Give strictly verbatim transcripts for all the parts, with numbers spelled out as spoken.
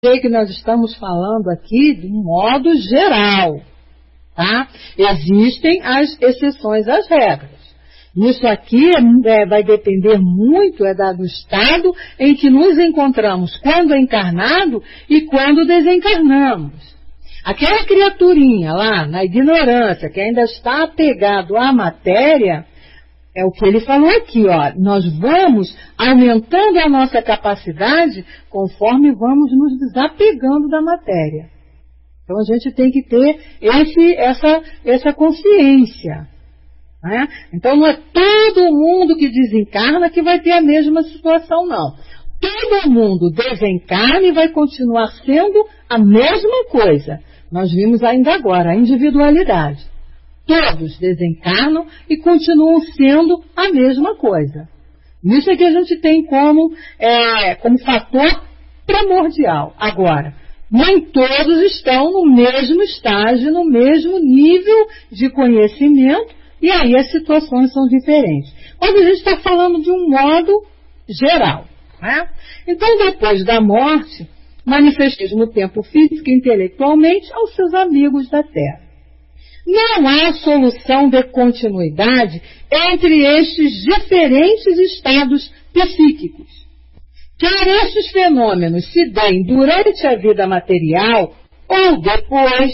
sei que nós estamos falando aqui de um modo geral, tá? Existem as exceções às regras. Isso aqui é, vai depender muito é do estado em que nos encontramos quando encarnado e quando desencarnamos. Aquela criaturinha lá, na ignorância, que ainda está apegado à matéria, é o que ele falou aqui, ó. Nós vamos aumentando a nossa capacidade conforme vamos nos desapegando da matéria. Então a gente tem que ter esse, essa, essa consciência. Né? Então não é todo mundo que desencarna que vai ter a mesma situação, não. Todo mundo desencarna e vai continuar sendo a mesma coisa. Nós vimos ainda agora a individualidade. Todos desencarnam e continuam sendo a mesma coisa. Isso é que a gente tem como, é, como fator primordial. Agora, nem todos estão no mesmo estágio, no mesmo nível de conhecimento, e aí as situações são diferentes. Mas a gente está falando de um modo geral. Né? Então, depois da morte, manifestes no tempo físico e intelectualmente aos seus amigos da Terra. Não há solução de continuidade entre estes diferentes estados psíquicos. Quer estes fenômenos se deem durante a vida material ou depois,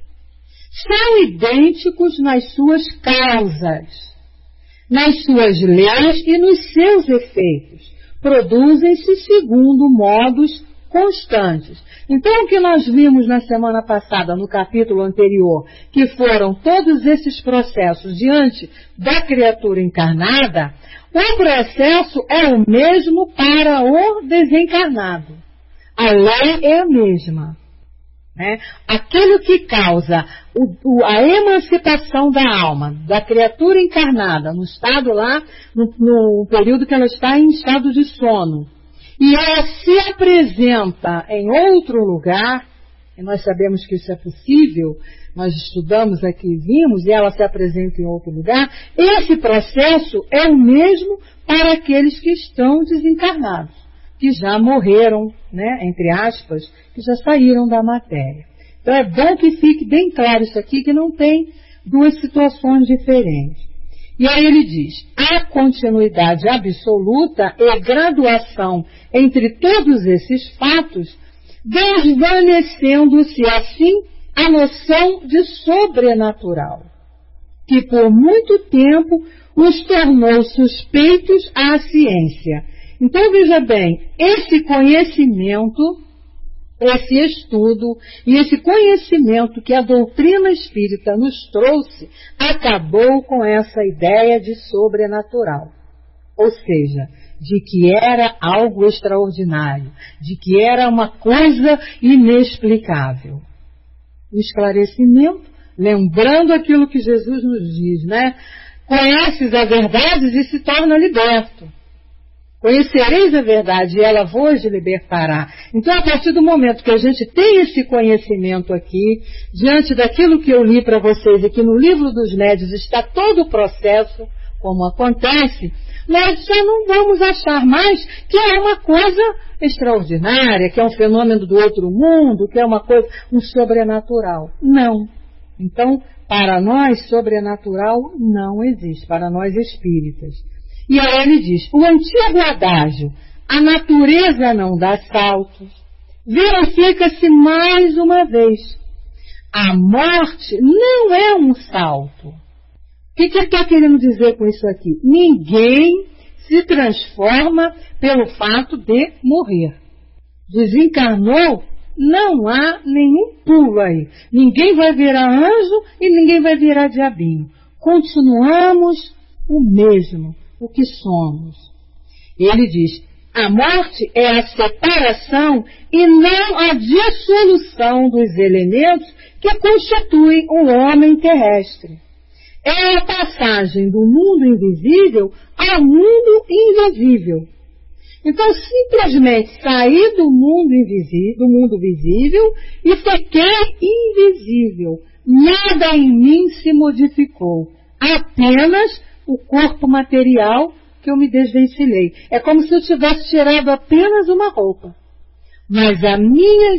são idênticos nas suas causas, nas suas leis e nos seus efeitos. Produzem-se segundo modos constantes. Então, o que nós vimos na semana passada, no capítulo anterior, que foram todos esses processos diante da criatura encarnada, o processo é o mesmo para o desencarnado. A lei é a mesma. Né? Aquilo que causa o, o, a emancipação da alma, da criatura encarnada, no estado lá, no, no período que ela está em estado de sono, e ela se apresenta em outro lugar, e nós sabemos que isso é possível, nós estudamos aqui e vimos, e ela se apresenta em outro lugar, esse processo é o mesmo para aqueles que estão desencarnados, que já morreram, né, entre aspas, que já saíram da matéria. Então é bom que fique bem claro isso aqui, que não tem duas situações diferentes. E aí ele diz, a continuidade absoluta e graduação entre todos esses fatos, desvanecendo-se assim a noção de sobrenatural, que por muito tempo os tornou suspeitos à ciência. Então veja bem, esse conhecimento, esse estudo e esse conhecimento que a doutrina espírita nos trouxe, acabou com essa ideia de sobrenatural. Ou seja, de que era algo extraordinário, de que era uma coisa inexplicável. O esclarecimento, lembrando aquilo que Jesus nos diz, né? Conheces a verdade e se torna liberto. Conhecereis a verdade e ela vos libertará. Então, a partir do momento que a gente tem esse conhecimento aqui, diante daquilo que eu li para vocês aqui no livro dos médiuns, está todo o processo, como acontece, nós já não vamos achar mais que é uma coisa extraordinária, que é um fenômeno do outro mundo, que é uma coisa, um sobrenatural. Não. Então, para nós, sobrenatural não existe, para nós espíritas. E aí ele diz, o antigo adágio, a natureza não dá saltos, verifica-se mais uma vez. A morte não é um salto. O que, que ele está querendo dizer com isso aqui? Ninguém se transforma pelo fato de morrer. Desencarnou, não há nenhum pulo aí. Ninguém vai virar anjo e ninguém vai virar diabinho. Continuamos o mesmo. O que somos. Ele diz, a morte é a separação e não a dissolução dos elementos que constituem o homem terrestre. É a passagem do mundo invisível ao mundo invisível. Então, simplesmente saí do mundo invisível, do mundo visível e fiquei invisível. Nada em mim se modificou. Apenas o corpo material que eu me desvencilhei. É como se eu tivesse tirado apenas uma roupa. Mas a minha